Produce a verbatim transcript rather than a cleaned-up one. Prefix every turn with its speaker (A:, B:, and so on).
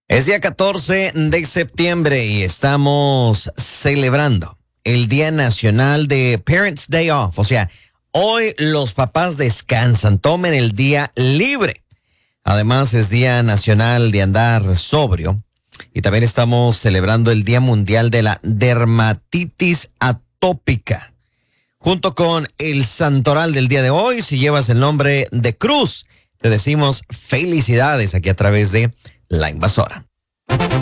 A: Es día catorce de septiembre y estamos celebrando el Día Nacional de Parents Day Off. O sea, hoy los papás descansan, tomen el día libre. Además, es Día Nacional de Andar Sobrio. Y también estamos celebrando el Día Mundial de la Dermatitis Atópica. Junto con el santoral del día de hoy, si llevas el nombre de Cruz, te decimos felicidades aquí a través de La Invasora.